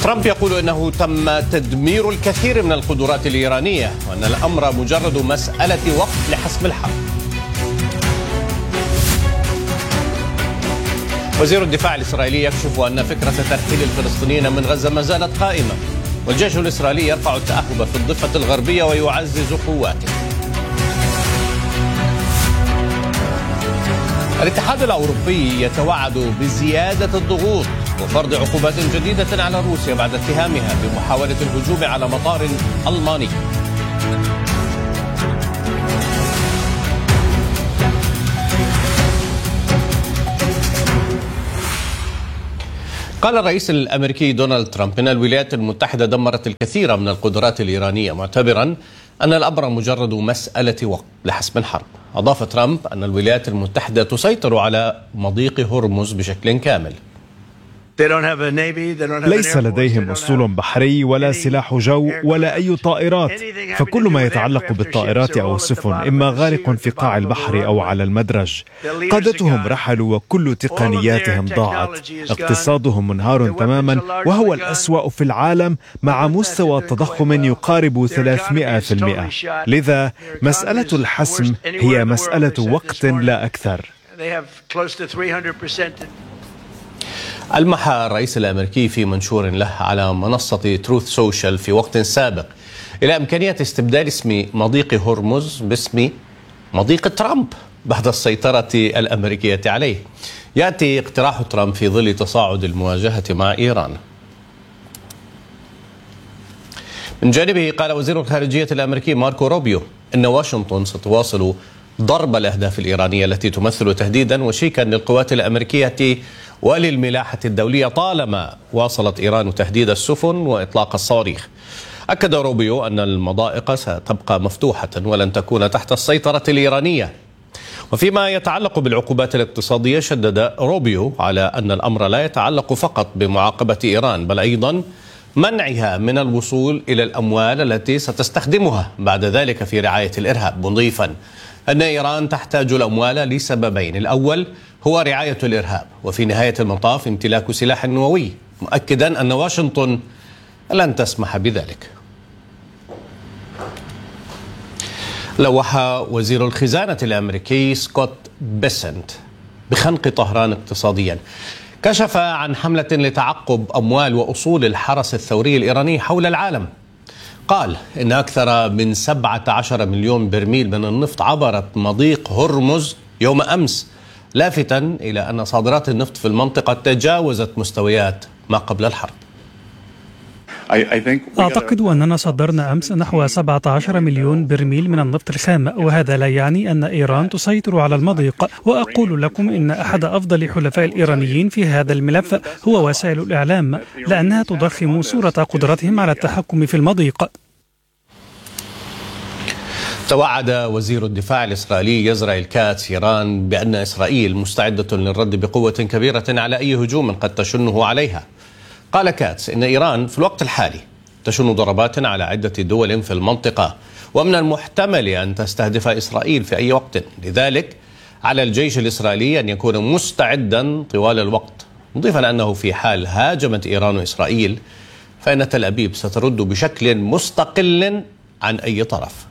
ترامب يقول إنه تم تدمير الكثير من القدرات الإيرانية وأن الأمر مجرد مسألة وقت لحسم الحرب. وزير الدفاع الإسرائيلي يكشف أن فكرة ترحيل الفلسطينيين من غزة ما زالت قائمة، والجيش الإسرائيلي يرفع التأهب في الضفة الغربية ويعزز قواته. الاتحاد الأوروبي يتوعد بزيادة الضغوط وفرض عقوبات جديدة على روسيا بعد اتهامها بمحاولة الهجوم على مطار ألماني. قال الرئيس الأمريكي دونالد ترامب إن الولايات المتحدة دمرت الكثير من القدرات الإيرانية، معتبرا أن الأمر مجرد مسألة وقت لحسم الحرب. أضاف ترامب أن الولايات المتحدة تسيطر على مضيق هرمز بشكل كامل. ليس لديهم أسطول بحري ولا سلاح جو ولا أي طائرات، فكل ما يتعلق بالطائرات أو السفن إما غارق في قاع البحر أو على المدرج. قادتهم رحلوا وكل تقنياتهم ضاعت. اقتصادهم منهار تماما وهو الأسوأ في العالم مع مستوى تضخم يقارب 300%. لذا مسألة الحسم هي مسألة وقت لا أكثر. ألمح الرئيس الأمريكي في منشور له على منصة تروث سوشيال في وقت سابق إلى إمكانية استبدال اسم مضيق هرمز باسم مضيق ترامب بعد السيطرة الأمريكية عليه. يأتي اقتراح ترامب في ظل تصاعد المواجهة مع إيران. من جانبه قال وزير الخارجية الأمريكي ماركو روبيو إن واشنطن ستواصل ضرب الأهداف الإيرانية التي تمثل تهديدا وشيكا للقوات الأمريكية وللملاحة الدولية طالما واصلت إيران تهديد السفن وإطلاق الصواريخ. أكد روبيو أن المضائق ستبقى مفتوحة ولن تكون تحت السيطرة الإيرانية. وفيما يتعلق بالعقوبات الاقتصادية شدد روبيو على أن الأمر لا يتعلق فقط بمعاقبة إيران بل أيضا منعها من الوصول إلى الأموال التي ستستخدمها بعد ذلك في رعاية الإرهاب، مضيفا أن إيران تحتاج الأموال لسببين: الأول هو رعاية الإرهاب، وفي نهاية المطاف امتلاك سلاح نووي، مؤكدا أن واشنطن لن تسمح بذلك. لوح وزير الخزانة الأمريكي سكوت بيسنت بخنق طهران اقتصاديا. كشف عن حملة لتعقب أموال وأصول الحرس الثوري الإيراني حول العالم. قال إن أكثر من 17 مليون برميل من النفط عبرت مضيق هرمز يوم أمس، لافتا إلى أن صادرات النفط في المنطقة تجاوزت مستويات ما قبل الحرب. أعتقد أننا صدرنا أمس نحو 17 مليون برميل من النفط الخام، وهذا لا يعني أن إيران تسيطر على المضيق. وأقول لكم إن أحد أفضل حلفاء الإيرانيين في هذا الملف هو وسائل الإعلام، لأنها تضخم صورة قدرتهم على التحكم في المضيق. توعد وزير الدفاع الإسرائيلي يزرعيل كاتس إيران بأن إسرائيل مستعدة للرد بقوة كبيرة على أي هجوم قد تشنه عليها. قال كاتس إن إيران في الوقت الحالي تشن ضربات على عدة دول في المنطقة، ومن المحتمل أن تستهدف إسرائيل في أي وقت، لذلك على الجيش الإسرائيلي أن يكون مستعدا طوال الوقت، مضيفا أنه في حال هاجمت إيران إسرائيل فإن تل أبيب سترد بشكل مستقل عن أي طرف.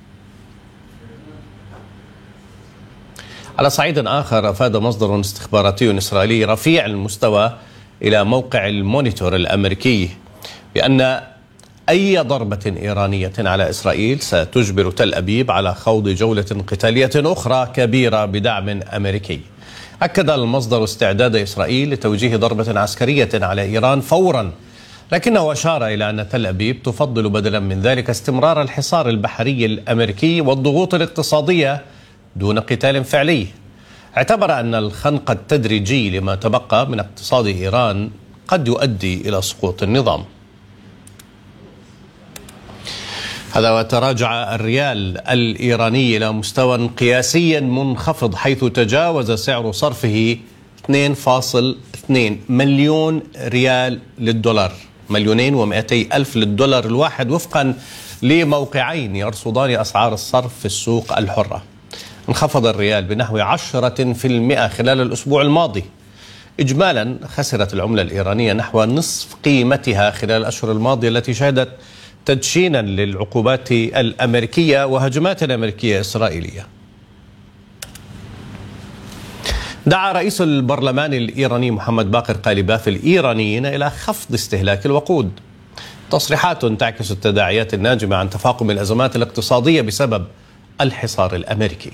على صعيد آخر أفاد مصدر استخباراتي إسرائيلي رفيع المستوى إلى موقع المونيتور الأمريكي بأن أي ضربة إيرانية على إسرائيل ستجبر تل أبيب على خوض جولة قتالية أخرى كبيرة بدعم أمريكي. أكد المصدر استعداد إسرائيل لتوجيه ضربة عسكرية على إيران فورا، لكنه أشار إلى أن تل أبيب تفضل بدلا من ذلك استمرار الحصار البحري الأمريكي والضغوط الاقتصادية دون قتال فعلي. اعتبر أن الخنق التدريجي لما تبقى من اقتصاد إيران قد يؤدي إلى سقوط النظام. هذا وتراجع الريال الإيراني إلى مستوى قياسي منخفض، حيث تجاوز سعر صرفه 2.2 مليون ريال للدولار، 2,200,000 للدولار الواحد، وفقا لموقعين يرصدان أسعار الصرف في السوق الحرة. انخفض الريال بنحو 10% خلال الأسبوع الماضي. إجمالا خسرت العملة الإيرانية نحو نصف قيمتها خلال الأشهر الماضية التي شهدت تدشينا للعقوبات الأمريكية وهجمات أمريكية إسرائيلية. دعا رئيس البرلمان الإيراني محمد باقر قالباف الإيرانيين إلى خفض استهلاك الوقود. تصريحات تعكس التداعيات الناجمة عن تفاقم الأزمات الاقتصادية بسبب الحصار الأمريكي.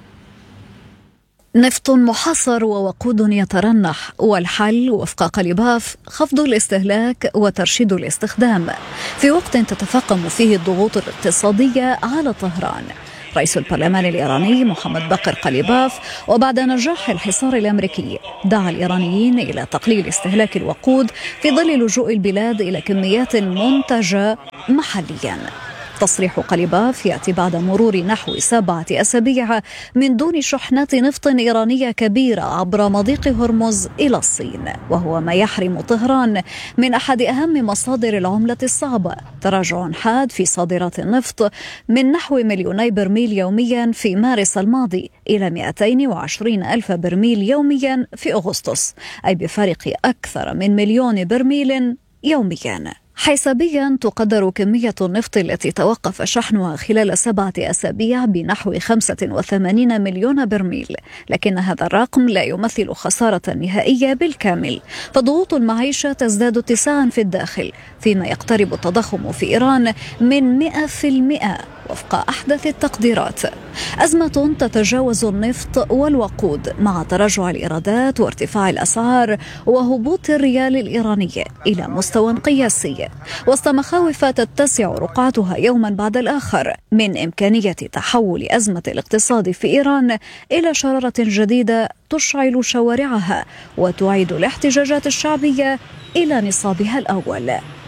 نفط محاصر ووقود يترنح، والحل وفق قالباف خفض الاستهلاك وترشيد الاستخدام في وقت تتفاقم فيه الضغوط الاقتصادية على طهران. رئيس البرلمان الإيراني محمد باقر قالباف وبعد نجاح الحصار الأمريكي دعا الإيرانيين إلى تقليل استهلاك الوقود في ظل لجوء البلاد إلى كميات منتجة محليا. تصريح قالباف يأتي بعد مرور نحو 7 أسابيع من دون شحنات نفط إيرانية كبيرة عبر مضيق هرمز إلى الصين، وهو ما يحرم طهران من أحد أهم مصادر العملة الصعبة. تراجع حاد في صادرات النفط من نحو 2,000,000 برميل يوميا في مارس الماضي إلى 220,000 برميل يوميا في أغسطس، أي بفارق أكثر من 1,000,000 برميل يوميا. حسابيا تقدر كمية النفط التي توقف شحنها خلال 7 أسابيع بنحو 85 مليون برميل، لكن هذا الرقم لا يمثل خسارة نهائية بالكامل، فضغوط المعيشة تزداد اتساعا في الداخل، فيما يقترب التضخم في إيران من 100% وفق أحدث التقديرات. أزمة تتجاوز النفط والوقود مع تراجع الإيرادات وارتفاع الأسعار وهبوط الريال الإيراني إلى مستوى قياسي، وسط مخاوف تتسع رقعتها يوما بعد الآخر من إمكانية تحول أزمة الاقتصاد في إيران إلى شرارة جديدة تشعل شوارعها وتعيد الاحتجاجات الشعبية إلى نصابها الأول.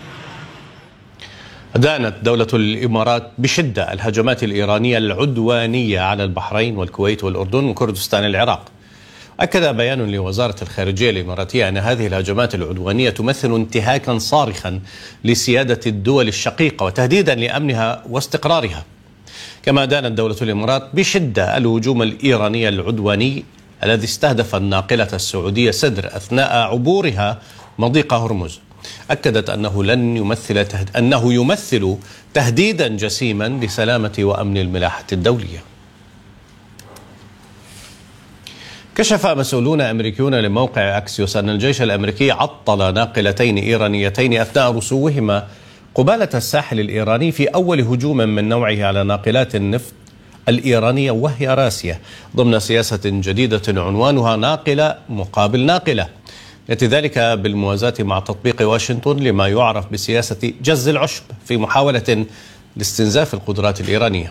أدانت دولة الإمارات بشدة الهجمات الإيرانية العدوانية على البحرين والكويت والأردن وكردستان العراق. أكد بيان لوزارة الخارجية الإماراتية أن هذه الهجمات العدوانية تمثل انتهاكا صارخا لسيادة الدول الشقيقة وتهديدا لأمنها واستقرارها. كما أدانت دولة الإمارات بشدة الهجوم الإيراني العدواني الذي استهدف الناقلة السعودية سدر أثناء عبورها مضيق هرمز. أكدت أنه يمثل تهديدا جسيما لسلامة وأمن الملاحة الدولية. كشف مسؤولون أمريكيون لموقع أكسيوس أن الجيش الأمريكي عطل ناقلتين إيرانيتين أثناء رسوهما قبالة الساحل الإيراني في أول هجوم من نوعه على ناقلات النفط الإيرانية وهي راسية ضمن سياسة جديدة عنوانها ناقلة مقابل ناقلة، يأتي ذلك بالموازاة مع تطبيق واشنطن لما يعرف بسياسة جز العشب في محاولة لاستنزاف القدرات الإيرانية.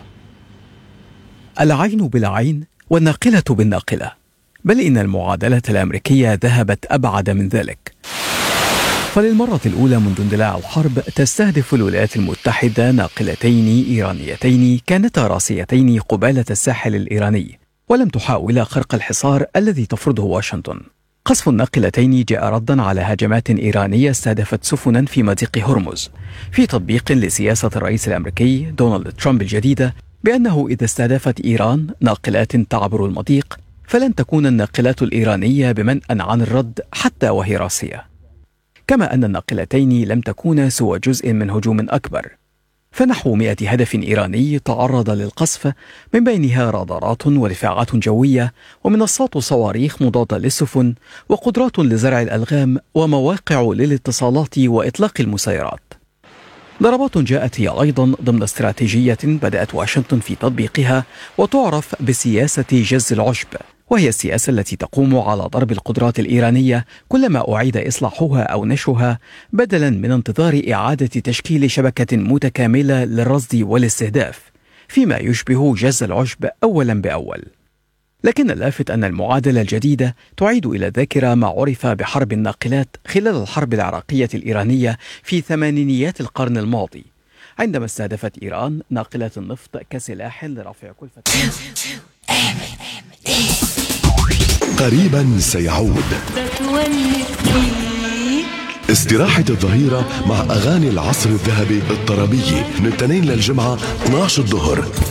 العين بالعين والناقلة بالناقلة، بل إن المعادلة الأمريكية ذهبت أبعد من ذلك. فللمرة الأولى منذ اندلاع الحرب تستهدف الولايات المتحدة ناقلتين إيرانيتين كانتا راسيتين قبالة الساحل الإيراني، ولم تحاول خرق الحصار الذي تفرضه واشنطن. قصف الناقلتين جاء ردا على هجمات إيرانية استهدفت سفنا في مضيق هرمز، في تطبيق لسياسة الرئيس الأمريكي دونالد ترامب الجديدة بأنه إذا استهدفت إيران ناقلات تعبر المضيق فلن تكون الناقلات الإيرانية بمنأى عن الرد حتى وهي راسية. كما أن الناقلتين لم تكونا سوى جزء من هجوم أكبر، فنحو 100 هدف إيراني تعرض للقصف، من بينها رادارات ورفاعات جوية ومنصات صواريخ مضادة للسفن وقدرات لزرع الألغام ومواقع للاتصالات وإطلاق المسيرات. ضربات جاءت هي أيضا ضمن استراتيجية بدأت واشنطن في تطبيقها وتعرف بسياسة جز العشب، وهي السياسة التي تقوم على ضرب القدرات الإيرانية كلما أعيد إصلاحها أو نشرها، بدلا من انتظار إعادة تشكيل شبكة متكاملة للرصد والاستهداف، فيما يشبه جز العشب أولا بأول. لكن اللافت أن المعادلة الجديدة تعيد إلى الذاكرة ما عرف بحرب الناقلات خلال الحرب العراقية الإيرانية في ثمانينيات القرن الماضي، عندما استهدفت إيران ناقلات النفط كسلاح لرفع كلفة. قريبا سيعود استراحة الظهيرة مع أغاني العصر الذهبي الطربية من الاثنين للجمعة 12 الظهر